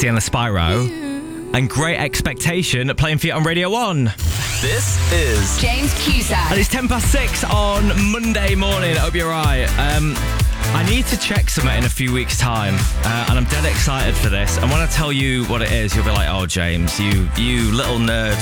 Sienna Spyro, and Great Expectation playing for you on Radio 1. This is James Cusack. And it's 6:10 on Monday morning. I hope you're right. I need to check something in a few weeks' time, and I'm dead excited for this. And when I tell you what it is, you'll be like, "Oh, James, you little nerd."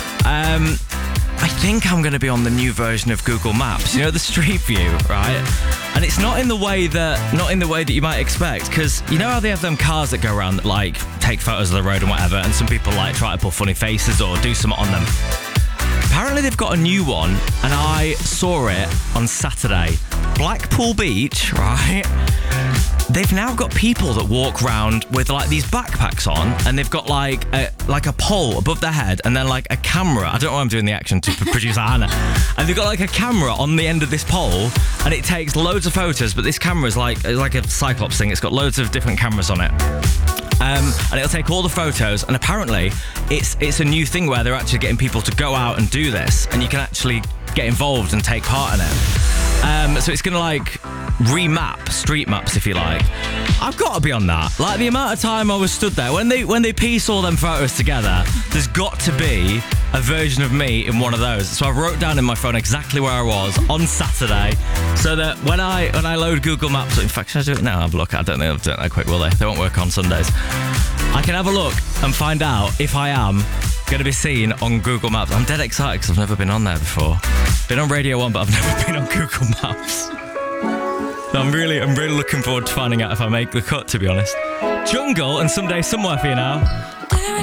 I think I'm going to be on the new version of Google Maps. You know, the Street View, right? And it's not in the way that you might expect, because you know how they have them cars that go around that like take photos of the road and whatever, and some people like try to pull funny faces or do something on them. Apparently they've got a new one, and I saw it on Saturday. Blackpool Beach, right? They've now got people that walk around with like these backpacks on, and they've got like a pole above their head, and then like a camera. I don't know why I'm doing the action to producer Hannah. And they've got like a camera on the end of this pole, and it takes loads of photos. But this camera is like a Cyclops thing. It's got loads of different cameras on it. And it'll take all the photos, and apparently it's a new thing where they're actually getting people to go out and do this, and you can actually get involved and take part in it. So it's going to like remap street maps, if you like. I've got to be on that. Like the amount of time I was stood there when they piece all them photos together, there's got to be a version of me in one of those. So I wrote down in my phone exactly where I was on Saturday, so that when I load Google Maps, in fact, should I do it now? Have a look. I don't think I've done that quick, will they? They won't work on Sundays. I can have a look and find out if I am going to be seen on Google Maps. I'm dead excited because I've never been on there before. Been on Radio 1, but I've never been on Google Maps. So I'm really looking forward to finding out if I make the cut, to be honest. Jungle and Someday Somewhere for you now.